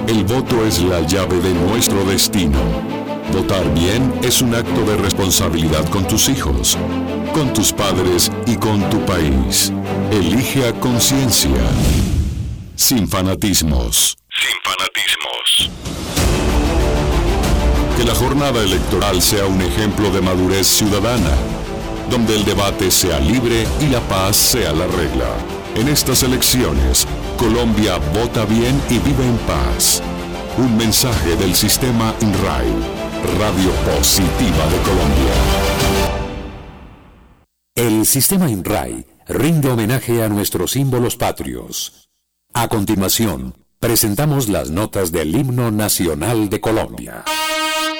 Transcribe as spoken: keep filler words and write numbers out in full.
El voto es la llave de nuestro destino. Votar bien es un acto de responsabilidad con tus hijos, con tus padres y con tu país. Elige a conciencia. Sin fanatismos. Sin fanatismos. Que la jornada electoral sea un ejemplo de madurez ciudadana, donde el debate sea libre y la paz sea la regla. En estas elecciones, Colombia vota bien y vive en paz. Un mensaje del sistema INRAI, Radio Positiva de Colombia. El sistema INRAI rinde homenaje a nuestros símbolos patrios. A continuación, presentamos las notas del himno nacional de Colombia.